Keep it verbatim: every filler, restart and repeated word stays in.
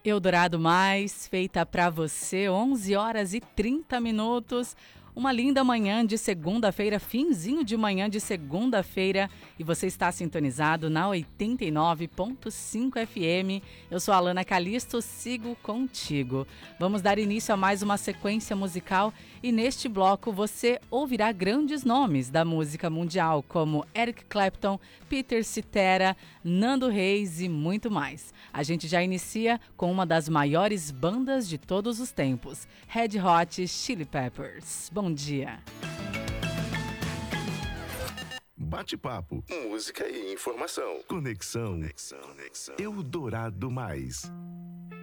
Eldorado Mais, feita para você, onze horas e trinta minutos. Uma linda manhã de segunda-feira, finzinho de manhã de segunda-feira, e você está sintonizado na oitenta e nove ponto cinco F M. Eu sou a Alana Calisto, sigo contigo. Vamos dar início a mais uma sequência musical e neste bloco você ouvirá grandes nomes da música mundial, como Eric Clapton, Peter Cetera, Nando Reis e muito mais. A gente já inicia com uma das maiores bandas de todos os tempos, Red Hot Chili Peppers. Bom dia. Bate-papo, música e informação. Conexão. Conexão. Conexão. Eldorado Mais.